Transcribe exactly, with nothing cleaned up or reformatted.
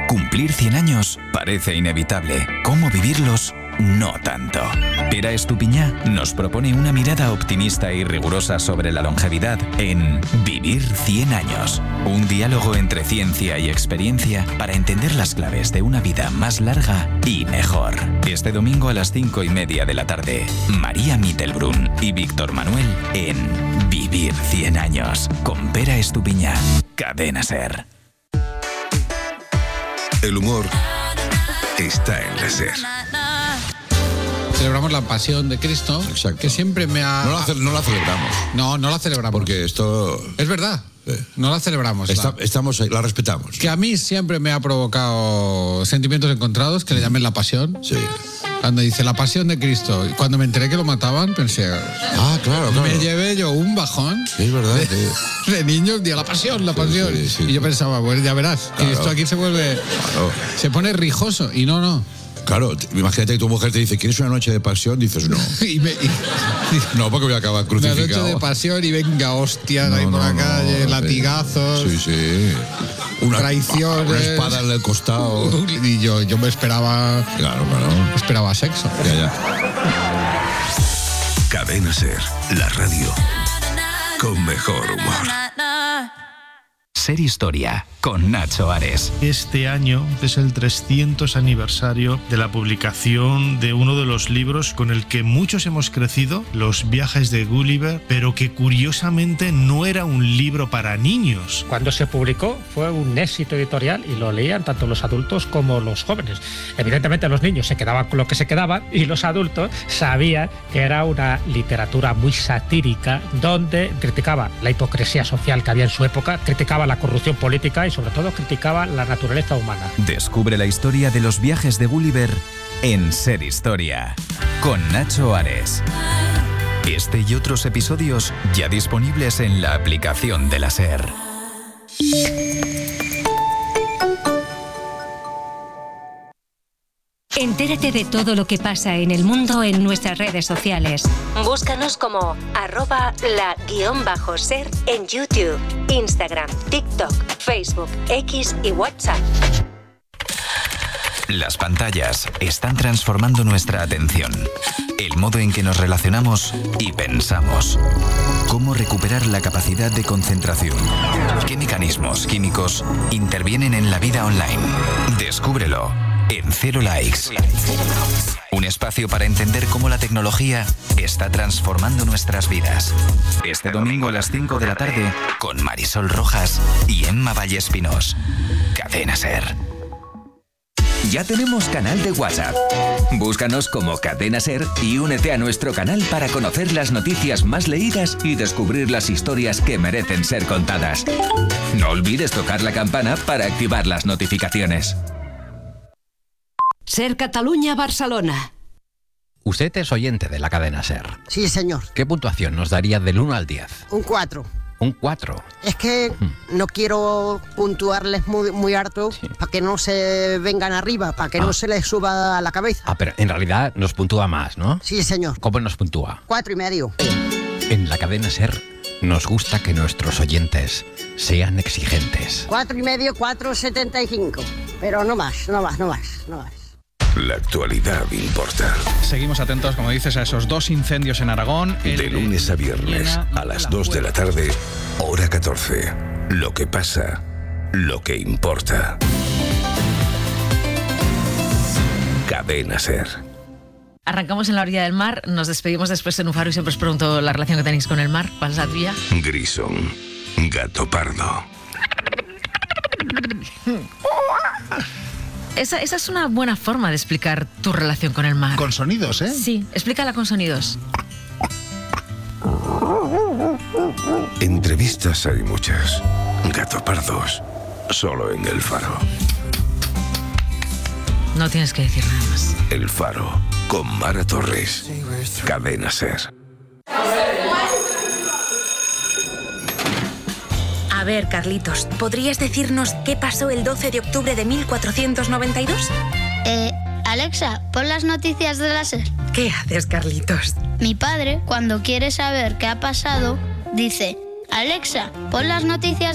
Cumplir cien años parece inevitable. ¿Cómo vivirlos? No tanto. Pere Estupiñá nos propone una mirada optimista y rigurosa sobre la longevidad en Vivir cien años. Un diálogo entre ciencia y experiencia para entender las claves de una vida más larga y mejor. Este domingo a las cinco y media de la tarde, María Mittelbrun y Víctor Manuel en Vivir cien años con Pere Estupiñá. Cadena SER. El humor está en la SER. Celebramos la pasión de Cristo. Exacto. Que siempre me ha... No la, ce- no la celebramos. No, no la celebramos. Porque esto... Es verdad. Eh, No la celebramos. está- la- estamos ahí, la respetamos. Que a mí siempre me ha provocado sentimientos encontrados, que le llamen la pasión. Sí. Cuando dice la pasión de Cristo, y cuando me enteré que lo mataban, pensé, Ah, claro, claro. me llevé yo un bajón Sí, es verdad. sí. de niños, de la pasión, la Sí, pasión. sí, sí. Y yo pensaba, bueno, ya verás, que Claro. esto aquí se vuelve, Claro. se pone rijoso. Y no, no. Claro, t- imagínate que tu mujer te dice, ¿quieres una noche de pasión? Dices, no. Y me, y- No, porque voy a acabar una noche crucificado. de pasión y venga, hostias, No, ahí por no, la no, calle, sí. latigazos. Sí, sí. Una, Traiciones. Una espada en el costado. Y yo, yo me esperaba, Claro, claro. esperaba sexo. Ya, ya. Cadena SER, la radio con mejor humor. SER Historia con Nacho Ares. Este año es el trescientos aniversario de la publicación de uno de los libros con el que muchos hemos crecido, Los viajes de Gulliver, pero que curiosamente no era un libro para niños. Cuando se publicó fue un éxito editorial y lo leían tanto los adultos como los jóvenes. Evidentemente los niños se quedaban con lo que se quedaban y los adultos sabían que era una literatura muy satírica donde criticaba la hipocresía social que había en su época, criticaba la corrupción política y sobre todo criticaba la naturaleza humana. Descubre la historia de los viajes de Gulliver en SER Historia con Nacho Ares. Este y otros episodios ya disponibles en la aplicación de la SER. Entérate de todo lo que pasa en el mundo en nuestras redes sociales. Búscanos como arroba la guión bajo ser en YouTube, Instagram, TikTok, Facebook, X y WhatsApp. Las pantallas están transformando nuestra atención, el modo en que nos relacionamos y pensamos. ¿Cómo recuperar la capacidad de concentración? ¿Qué mecanismos químicos intervienen en la vida online? Descúbrelo en Cero Likes. Un espacio para entender cómo la tecnología está transformando nuestras vidas. Este domingo a las cinco de la tarde con Marisol Rojas y Emma Vallespinós. Cadena SER. Ya tenemos canal de WhatsApp. Búscanos como Cadena SER y únete a nuestro canal para conocer las noticias más leídas y descubrir las historias que merecen ser contadas. No olvides tocar la campana para activar las notificaciones. SER Cataluña Barcelona. Usted es oyente de la cadena SER. Sí, señor. ¿Qué puntuación nos daría del uno al diez? Un cuatro. Un cuatro. Es que no quiero puntuarles muy, muy harto Sí. para que no se vengan arriba, para que Ah. no se les suba a la cabeza. Ah, pero en realidad nos puntúa más, ¿no? Sí, señor. ¿Cómo nos puntúa? Cuatro y medio. En la cadena SER nos gusta que nuestros oyentes sean exigentes. Cuatro y medio, cuatro setenta y cinco. Pero no más, no más, no más, no más. La actualidad importa. Seguimos atentos, como dices, a esos dos incendios en Aragón. El De lunes a viernes a las dos de la tarde, hora catorce. Lo que pasa, lo que importa. Cadena SER. Arrancamos en la orilla del mar, nos despedimos después en un faro y siempre os pregunto la relación que tenéis con el mar. ¿Cuál es la tuya? Grison, gato pardo. Esa, esa es una buena forma de explicar tu relación con el mar. Con sonidos, ¿eh? Sí, explícala con sonidos. Entrevistas hay muchas. Gato pardos, solo en El Faro. No tienes que decir nada más. El Faro, con Mara Torres. Cadena SER. A ver, Carlitos, ¿podrías decirnos qué pasó el doce de octubre de mil cuatrocientos noventa y dos? Eh, Alexa, pon las noticias de la SER. ¿Qué haces, Carlitos? Mi padre, cuando quiere saber qué ha pasado, dice, Alexa, pon las noticias